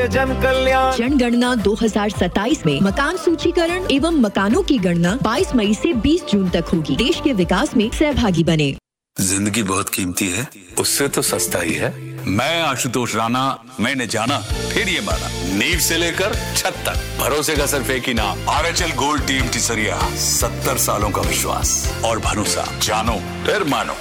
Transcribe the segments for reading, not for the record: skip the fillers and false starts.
जन कल्याण जनगणना 2027 में मकान सूचीकरण एवं मकानों की गणना 22 मई से 20 जून तक होगी। देश के विकास में सहभागी बने। जिंदगी बहुत कीमती है, उससे तो सस्ता ही है। मैं आशुतोष राणा, मैंने जाना फिर ये माना, नींव से लेकर छत तक भरोसे का सिर्फ एक ही नाम, आरएचएल गोल्ड टीम टिसरिया। 70 सालों का विश्वास और भरोसा, जानो फिर मानो।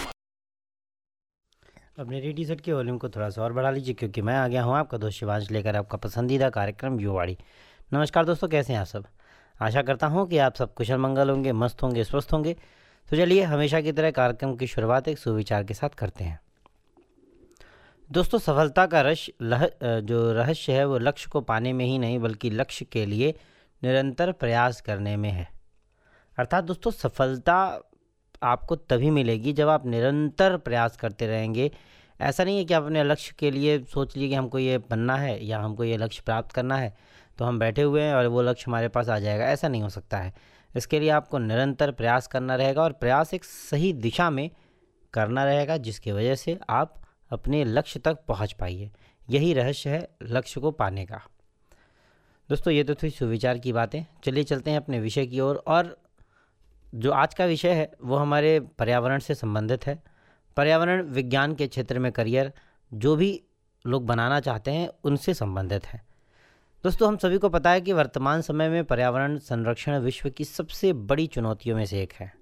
अपने रेडियो सेट के वॉल्यूम को थोड़ा सा और बढ़ा लीजिए, क्योंकि मैं आ गया हूँ आपका दोस्त शिवांश लेकर आपका पसंदीदा कार्यक्रम युवावाणी। नमस्कार दोस्तों, कैसे हैं आप सब? आशा करता हूँ कि आप सब कुशल मंगल होंगे, मस्त होंगे, स्वस्थ होंगे। तो चलिए हमेशा की तरह कार्यक्रम की शुरुआत एक सुविचार के साथ करते हैं। दोस्तों, सफलता का जो रहस्य है वो लक्ष्य को पाने में ही नहीं, बल्कि लक्ष्य के लिए निरंतर प्रयास करने में है। अर्थात दोस्तों, सफलता आपको तभी मिलेगी जब आप निरंतर प्रयास करते रहेंगे। ऐसा नहीं है कि आप अपने लक्ष्य के लिए सोच लीजिए कि हमको ये बनना है या हमको ये लक्ष्य प्राप्त करना है, तो हम बैठे हुए हैं और वो लक्ष्य हमारे पास आ जाएगा। ऐसा नहीं हो सकता है। इसके लिए आपको निरंतर प्रयास करना रहेगा और प्रयास एक सही दिशा में करना रहेगा, जिसकी वजह से आप अपने लक्ष्य तक पहुंच पाइए। यही रहस्य है लक्ष्य को पाने का। दोस्तों, ये तो थी सुविचार की बातें। चलिए चलते हैं अपने विषय की ओर। और जो आज का विषय है वो हमारे पर्यावरण से संबंधित है। पर्यावरण विज्ञान के क्षेत्र में करियर जो भी लोग बनाना चाहते हैं उनसे संबंधित है। दोस्तों, हम सभी को पता है कि वर्तमान समय में पर्यावरण संरक्षण विश्व की सबसे बड़ी चुनौतियों में से एक है।